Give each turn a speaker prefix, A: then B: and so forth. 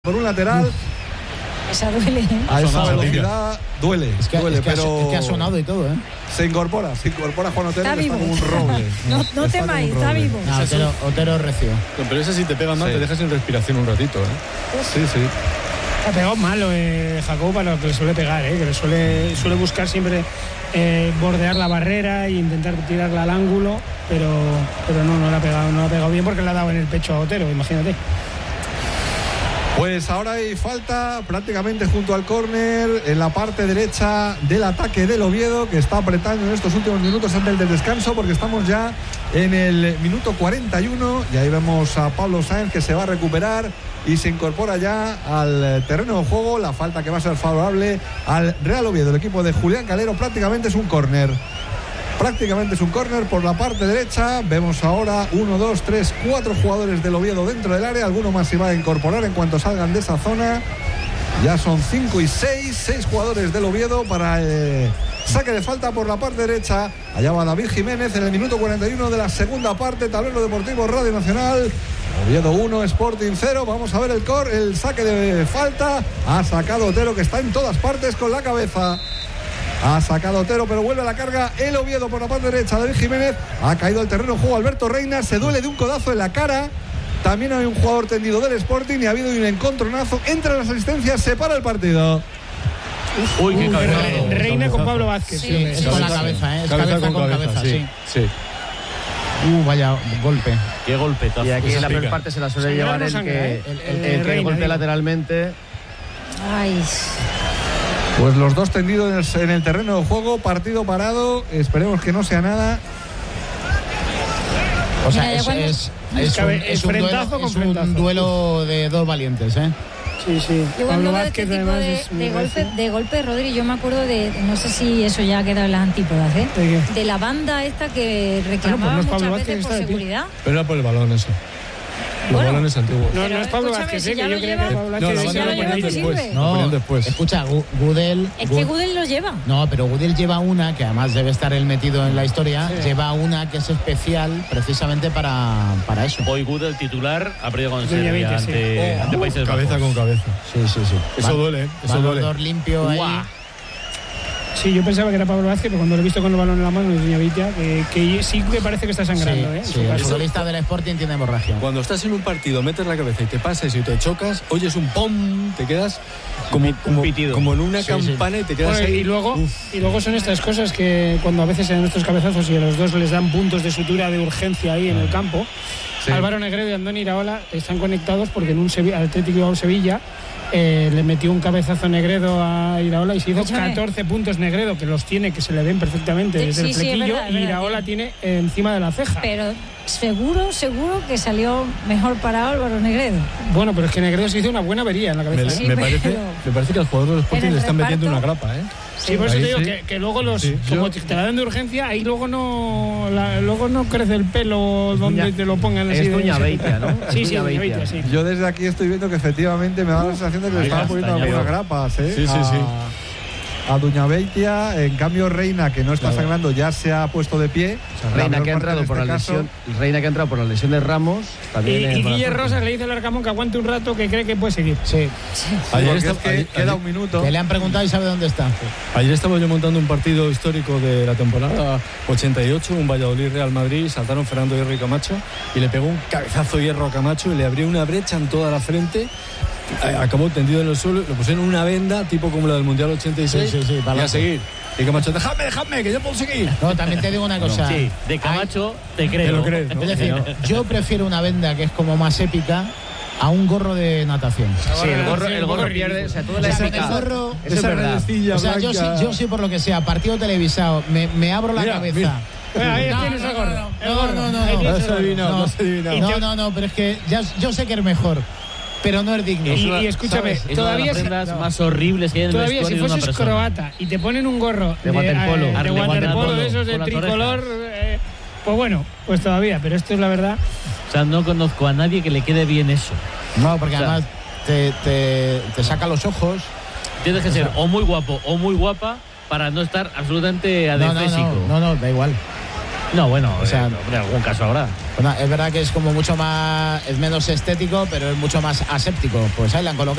A: por un lateral.
B: Esa duele, ¿eh?
A: A esa velocidad duele,
C: es que ha sonado y todo, ¿eh?
A: Se incorpora Juan Otero,
B: está
A: que
B: vivo.
A: está como un roble.
B: no temáis, está vivo.
C: No, Otero recio.
D: No, pero ese si te pega mal, te dejas sin respiración un ratito, ¿eh?
A: Sí.
E: Ha pegado malo Jacob a lo que le suele pegar, que le suele buscar siempre bordear la barrera e intentar tirarla al ángulo, pero no la ha pegado bien porque le ha dado en el pecho a Otero, imagínate.
A: Pues ahora hay falta prácticamente junto al córner en la parte derecha del ataque del Oviedo, que está apretando en estos últimos minutos antes del descanso, porque estamos ya en el minuto 41 y ahí vemos a Pablo Sáenz, que se va a recuperar y se incorpora ya al terreno de juego. La falta que va a ser favorable al Real Oviedo, el equipo de Julián Calero. Prácticamente es un córner por la parte derecha. Vemos ahora 1, 2, 3, 4 jugadores del Oviedo dentro del área. Alguno más se va a incorporar en cuanto salgan de esa zona. Ya son 5 y 6 jugadores del Oviedo para saque de falta por la parte derecha. Allá va David Jiménez en el minuto 41 de la segunda parte. Tablero Deportivo Radio Nacional. Oviedo 1, Sporting 0. Vamos a ver el saque de falta. Ha sacado Otero, que está en todas partes con la cabeza. Ha sacado Otero, pero vuelve a la carga el Oviedo por la parte derecha. David Jiménez ha caído al terreno de juego. Alberto Reina se duele de un codazo en la cara. También hay un jugador tendido del Sporting y ha habido un encontronazo entre las asistencias. Se para el partido.
D: Uy, qué cabeza.
E: Reina con Pablo Vázquez.
B: Sí.
C: Es con la cabeza, ¿eh? Es cabeza con cabeza, sí. Vaya golpe.
D: Qué golpetazo.
F: Y aquí en la primera parte se la suele llevar el que golpea lateralmente.
B: Ay.
A: Pues los dos tendidos en el terreno de juego, partido parado, esperemos que no sea nada.
C: O sea, es un duelo de dos valientes, ¿eh?
E: Sí.
B: Yo cuando veo este tipo de golpe, Rodri, yo me acuerdo no sé si eso ya ha quedado en las antípodas, de la banda esta que reclamaba muchas veces por seguridad.
D: Pero era por el balón eso. Los balones antiguos.
E: No es Pablo Vázquez, que yo creo que Pablo Vázquez
B: ya lo
E: ponían
D: después.
C: Escucha, Gudel.
B: Es que Gudel lo lleva.
C: No, pero Gudel lleva una, que además debe estar él metido en la historia, lleva una que es especial precisamente para eso.
F: Hoy Gudel titular ha perdido con Serbia ante Países Bajos.
D: Cabeza con cabeza.
C: Sí.
D: Eso duele, eso duele.
C: Limpio ahí.
E: Sí, yo pensaba que era Pablo Vázquez, pero cuando lo he visto con el balón en la mano, Duña Vitia, que sí que parece que está sangrando.
C: Sí, el futbolista del Sporting tiene hemorragia.
D: Cuando estás en un partido, metes la cabeza y te pasas y te chocas, oyes un pom, te quedas como en una campana y te quedas ahí.
E: Y luego son estas cosas que cuando a veces en estos cabezazos y a los dos les dan puntos de sutura de urgencia ahí en el campo. Sí. Álvaro Negredo y Andoni Iraola están conectados porque en un Atlético de Sevilla le metió un cabezazo Negredo a Iraola y se hizo 14 puntos Negredo, que los tiene, que se le ven perfectamente desde el flequillo, y Iraola tiene encima de la ceja.
B: Pero seguro que salió mejor para Álvaro Negredo.
E: Bueno, pero es que Negredo se hizo una buena avería en la cabeza.
D: Me parece que al jugador del Sporting le están metiendo una grapa, ¿eh?
E: Sí, por eso te digo que luego como te la dan de urgencia, ahí luego no crece el pelo donde te lo pongan así.
F: Es Duña Beitia, ¿no?
E: Sí, Duña Beitia, sí.
A: Yo desde aquí estoy viendo que efectivamente me da la sensación de que le estaban poniendo algunas grapas,
D: Sí.
A: A Duña Beitia. En cambio Reina, que no está sangrando, ya se ha puesto de pie.
F: Reina que ha entrado por la lesión de Ramos.
E: También y Guille Rosas le dice al Arcamón que aguante un rato, que cree que puede seguir.
C: Sí.
A: Ayer queda un minuto.
C: Que le han preguntado y sabe dónde está.
D: Ayer estaba yo montando un partido histórico de la temporada 88, un Valladolid-Real Madrid. Saltaron Fernando Hierro y Camacho y le pegó un cabezazo Hierro a Camacho y le abrió una brecha en toda la frente. Acabó tendido en el suelo, le pusieron una venda tipo como la del Mundial 86 y a seguir. Y Camacho, déjame, que yo puedo seguir.
C: No, también te digo una cosa.
F: Sí, de Camacho te creo.
D: Te lo crees, ¿no?
C: Es decir, yo prefiero una venda que es como más épica a un gorro de natación.
F: Sí, el gorro pierde, o sea, toda la épica.
C: Gorro,
F: eso es verdad.
C: O sea, yo sí por lo que sea, partido televisado, me abro la cabeza.
E: Ahí tienes el gorro.
C: No, pero es que yo sé que es mejor, pero no es digno.
E: Y escúchame, todavía
F: más horribles que hay en el
E: todavía si fueses croata y te ponen un gorro de waterpolo de esos de tricolor, pues bueno, pues todavía, pero esto es la verdad.
F: O sea, no conozco a nadie que le quede bien eso.
C: No, porque además te saca los ojos.
F: Tienes que ser o muy guapo o muy guapa para no estar absolutamente adefésico.
C: No, da igual.
F: No, bueno, o sea, en algún caso habrá.
C: Bueno, es verdad que es como mucho más, es menos estético, pero es mucho más aséptico. Pues ahí la han colocado.